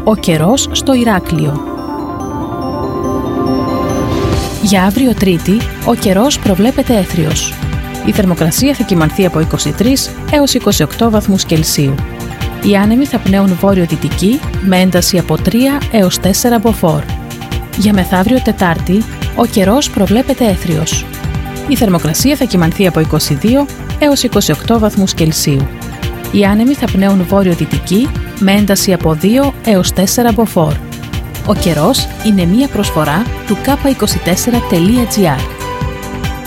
Ο καιρός στο Ηράκλειο. Για αύριο Τρίτη, ο καιρός προβλέπεται έθριος. Η θερμοκρασία θα κυμανθεί από 23 έως 28 βαθμούς Κελσίου. Οι άνεμοι θα πνέουν βόρειο-δυτική με ένταση από 3 έως 4 μποφόρ. Για μεθαύριο Τετάρτη, ο καιρός προβλέπεται έθριος. Η θερμοκρασία θα κυμανθεί από 22 έως 28 βαθμούς Κελσίου. Οι άνεμοι θα πνέουν βόρειο-δυτική με ένταση από 2 έως 4 μποφόρ. Ο καιρός είναι μία προσφορά του K24.gr.